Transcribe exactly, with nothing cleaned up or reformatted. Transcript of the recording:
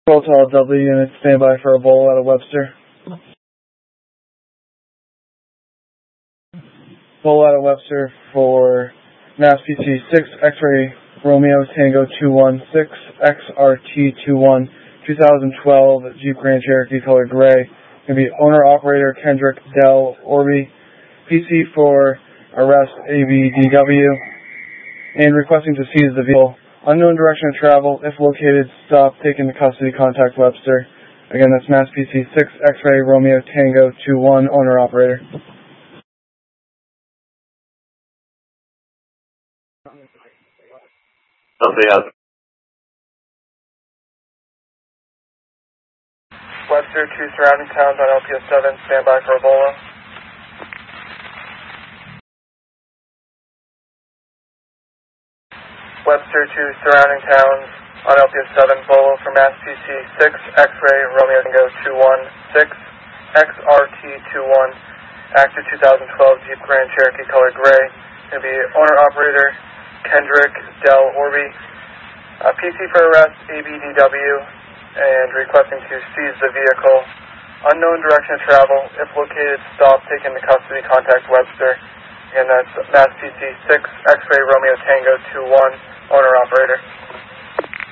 Hotel W unit, standby for a bowl out of Webster. Bowl out of Webster for Mass P C six X-ray Romeo Tango two one six X R T two one two thousand twelve Jeep Grand Cherokee color gray. Going to be owner-operator Kendrick Del Orby. P C for arrest A B D W. And requesting to seize the vehicle. Unknown direction of travel. If located, stop. Take into custody. Contact Webster. Again, that's Mass P C six X-ray Romeo Tango two one, owner-operator. Something else. Webster, two surrounding towns on L P S seven, standby for Ebola. Webster, two surrounding towns on L P S seven, Bolo for Mass P C six, X-ray, Romeo Tango two one six, X R T two one, active two thousand twelve Jeep Grand Cherokee color gray. Going to be owner-operator Kendrick Del Orby. Uh, P C for arrest A B D W. And requesting to seize the vehicle. Unknown direction of travel. If located, stop. Take into custody. Contact Webster. And that's Mass P C six X-ray Romeo Tango two one, owner-operator.